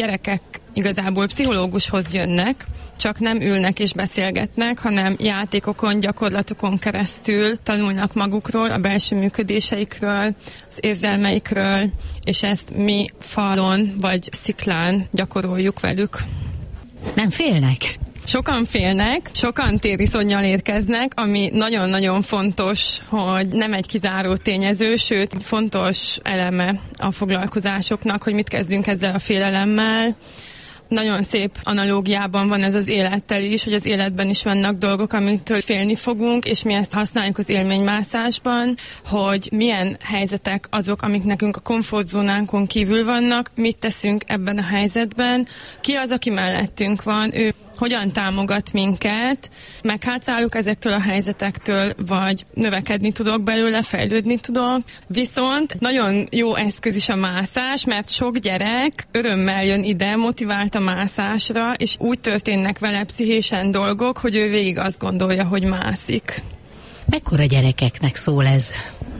gyerekek igazából pszichológushoz jönnek, csak nem ülnek és beszélgetnek, hanem játékokon, gyakorlatokon keresztül tanulnak magukról, a belső működéseikről, az érzelmeikről, és ezt mi falon vagy sziklán gyakoroljuk velük. Nem félnek? Sokan félnek, sokan tériszonnyal érkeznek, ami nagyon-nagyon fontos, hogy nem egy kizáró tényező, sőt, fontos eleme a foglalkozásoknak, hogy mit kezdünk ezzel a félelemmel. Nagyon szép analógiában van ez az élettel is, hogy az életben is vannak dolgok, amitől félni fogunk, és mi ezt használjuk az élménymászásban, hogy milyen helyzetek azok, amik nekünk a komfortzónánkon kívül vannak, mit teszünk ebben a helyzetben, ki az, aki mellettünk van, ő hogyan támogat minket, meghátrálok ezektől a helyzetektől, vagy növekedni tudok belőle, fejlődni tudok. Viszont nagyon jó eszköz is a mászás, mert sok gyerek örömmel jön ide, motivált a mászásra, és úgy történnek vele pszichésen dolgok, hogy ő végig azt gondolja, hogy mászik. Mekkora gyerekeknek szól ez?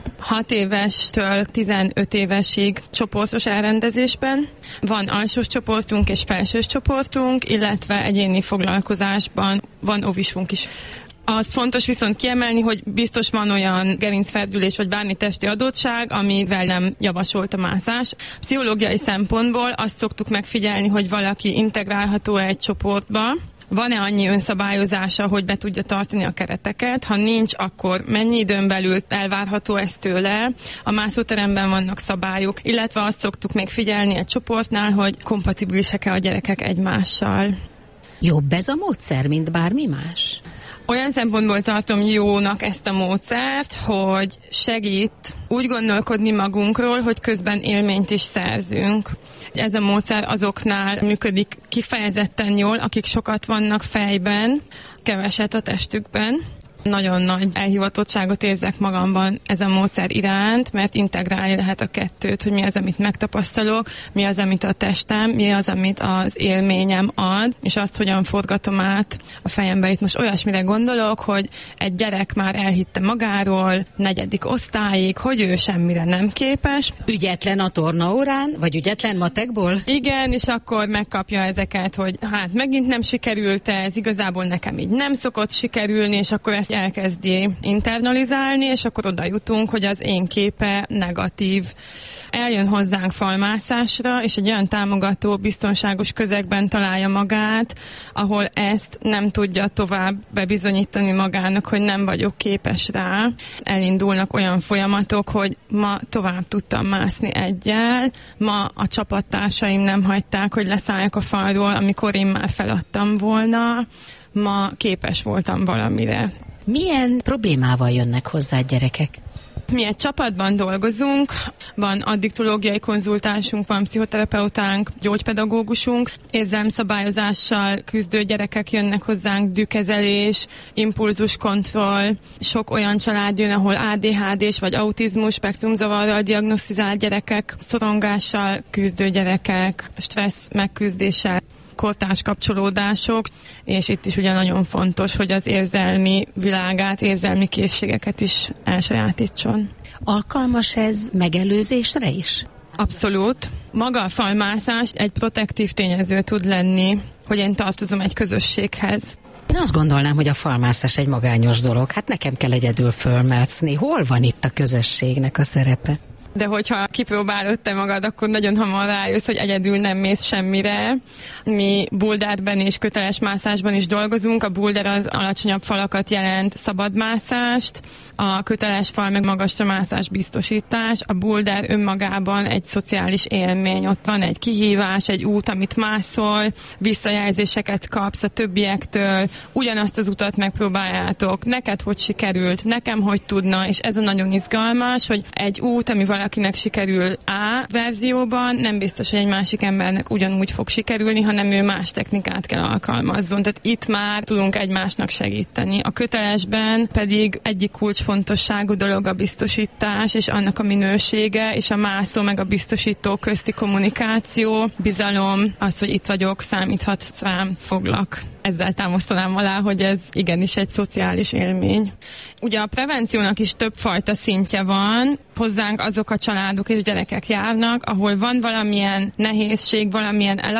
6 évestől 15 évesig csoportos elrendezésben. Van alsós csoportunk és felsős csoportunk, illetve egyéni foglalkozásban van óvisunk is. Az fontos viszont kiemelni, hogy biztos van olyan gerincferdülés vagy bármi testi adottság, amivel nem javasolt a mászás. Pszichológiai szempontból azt szoktuk megfigyelni, hogy valaki integrálható egy csoportba, van-e annyi önszabályozása, hogy be tudja tartani a kereteket? Ha nincs, akkor mennyi időn belül elvárható ez tőle? A mászóteremben vannak szabályok, illetve azt szoktuk még figyelni egy csoportnál, hogy kompatibilisek-e a gyerekek egymással. Jobb ez a módszer, mint bármi más? Olyan szempontból tartom jónak ezt a módszert, hogy segít úgy gondolkodni magunkról, hogy közben élményt is szerzünk. Ez a módszer azoknál működik kifejezetten jól, akik sokat vannak fejben, keveset a testükben. Nagyon nagy elhivatottságot érzek magamban ez a módszer iránt, mert integrálni lehet a kettőt, hogy mi az, amit megtapasztalok, mi az, amit a testem, mi az, amit az élményem ad, és azt hogyan forgatom át a fejembe. Itt most olyasmire gondolok, hogy egy gyerek már elhitte magáról 4. osztályig, hogy ő semmire nem képes. Ügyetlen a tornaórán, vagy ügyetlen matekból? Igen, és akkor megkapja ezeket, hogy hát megint nem sikerült ez, igazából nekem így nem szokott sikerülni, és akkor ezt elkezdi internalizálni, és akkor oda jutunk, hogy az én képe negatív. Eljön hozzánk falmászásra, és egy olyan támogató, biztonságos közegben találja magát, ahol ezt nem tudja tovább bebizonyítani magának, hogy nem vagyok képes rá. Elindulnak olyan folyamatok, hogy ma tovább tudtam mászni eggyel, ma a csapattársaim nem hagyták, hogy leszálljak a falról, amikor én már feladtam volna, ma képes voltam valamire. Milyen problémával jönnek hozzá gyerekek? Mi egy csapatban dolgozunk, van addiktológiai konzultánsunk, van pszichoterapeutánk, gyógypedagógusunk, érzelmszabályozással küzdő gyerekek jönnek hozzánk, dühkezelés, impulzuskontroll, sok olyan család jön, ahol ADHD-s vagy autizmus, spektrumzavarral diagnosztizált gyerekek, szorongással küzdő gyerekek, stressz megküzdéssel, kortárs kapcsolódások, és itt is ugye nagyon fontos, hogy az érzelmi világát, érzelmi készségeket is elsajátítson. Alkalmas ez megelőzésre is? Abszolút. Maga a falmászás egy protektív tényező tud lenni, hogy én tartozom egy közösséghez. Én azt gondolnám, hogy a falmászás egy magányos dolog. Hát nekem kell egyedül fölmászni. Hol van itt a közösségnek a szerepe? De hogyha kipróbálod te magad, akkor nagyon hamar rájössz, hogy egyedül nem mész semmire. Mi boulderben és köteles mászásban is dolgozunk. A boulder az alacsonyabb falakat jelent, szabadmászást, a köteles fal meg magasra mászás biztosítás. A boulder önmagában egy szociális élmény. Ott van egy kihívás, egy út, amit mászol, visszajelzéseket kapsz a többiektől, ugyanazt az utat megpróbáljátok. Neked hogy sikerült, nekem hogy tudna, és ez a nagyon izgalmas, hogy egy út, ami valakinek sikerül A verzióban, nem biztos, hogy egy másik embernek ugyanúgy fog sikerülni, hanem ő más technikát kell alkalmazzon. Tehát itt már tudunk egymásnak segíteni. A kötelesben pedig egyik kulcsfontosságú dolog a biztosítás, és annak a minősége, és a mászó meg a biztosító közti kommunikáció, bizalom, az, hogy itt vagyok, számíthatsz rám, foglak. Ezzel támasztanám alá, hogy ez igenis egy szociális élmény. Ugye a prevenciónak is többfajta szintje van. Hozzánk azok a családok és gyerekek járnak, ahol van valamilyen nehézség, valamilyen